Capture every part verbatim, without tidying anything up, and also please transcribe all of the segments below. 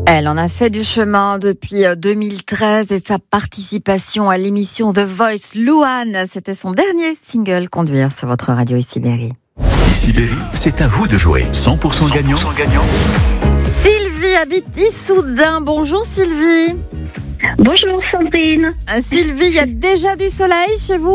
Elle en a fait du chemin depuis deux mille treize et sa participation à l'émission The Voice, Louane, c'était son dernier single Conduire sur votre radio Ici Berry. Ici Berry, c'est à vous de jouer. cent pour cent gagnant. cent pour cent gagnant. Sylvie habite Issoudun. Bonjour Sylvie. Bonjour Sandrine. Euh, Sylvie, il y a déjà du soleil chez vous ?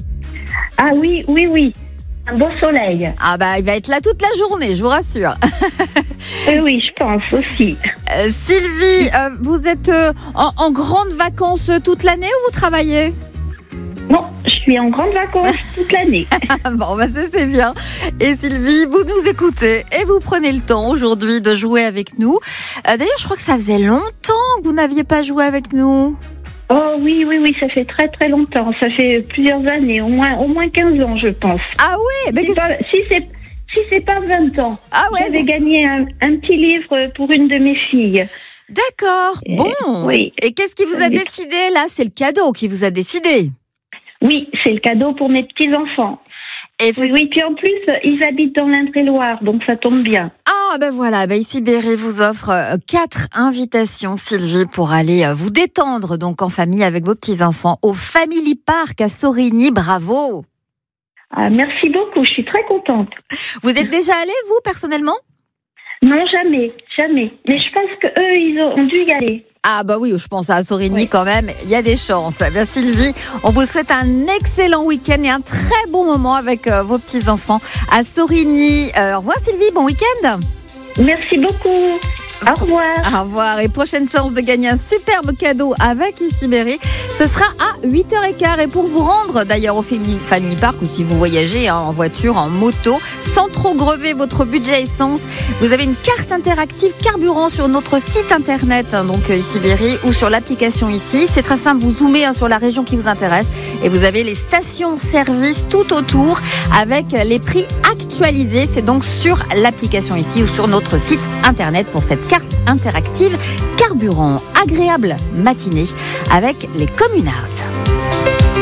Ah oui, oui, oui. Un beau soleil. Ah bah il va être là toute la journée, je vous rassure. Oui, oui, je pense aussi. Euh, Sylvie, euh, vous êtes euh, en, en grandes vacances toute l'année ou vous travaillez ? Non, je suis en grande vacances toute l'année. Bon, bah ça c'est bien. Et Sylvie, vous nous écoutez et vous prenez le temps aujourd'hui de jouer avec nous. Euh, d'ailleurs, je crois que ça faisait longtemps que vous n'aviez pas joué avec nous. Oh oui, oui, oui, ça fait très très longtemps. Ça fait plusieurs années, au moins, au moins quinze ans, je pense. Ah oui, mais si, pas, si c'est si c'est pas vingt ans. Ah ouais. J'avais gagné un, un petit livre pour une de mes filles. D'accord. Et, bon. Oui. Et qu'est-ce qui vous a décidé là ? C'est le cadeau qui vous a décidé. Oui, c'est le cadeau pour mes petits-enfants. Et oui, oui, puis en plus, ils habitent dans l'Indre-et-Loire, donc ça tombe bien. Ah ben voilà, ben ici Berry vous offre euh, quatre invitations, Sylvie, pour aller euh, vous détendre donc en famille avec vos petits-enfants au Family Park à Sorigny. Bravo. Ah, merci beaucoup, je suis très contente. Vous êtes déjà allé, vous, personnellement ? Non, jamais, jamais. Mais je pense qu'eux, ils ont dû y aller. Ah bah oui, je pense à Sorigny oui. Quand même, il y a des chances. Bien Sylvie, on vous souhaite un excellent week-end et un très bon moment avec euh, vos petits-enfants à Sorigny. Euh, au revoir Sylvie, bon week-end. Merci beaucoup. Au revoir. Au revoir. Et prochaine chance de gagner un superbe cadeau avec Ici Berry, ce sera à huit heures quinze. Et pour vous rendre d'ailleurs au Family Park, ou si vous voyagez hein, en voiture, en moto, sans trop grever votre budget essence, vous avez une carte interactive carburant sur notre site internet, hein, donc Ici Berry, ou sur l'application Ici. C'est très simple, vous zoomez hein, sur la région qui vous intéresse et vous avez les stations-service tout autour avec les prix actualisés. C'est donc sur l'application Ici ou sur notre site internet pour cette carte interactive carburant. Agréable matinée avec les Communards.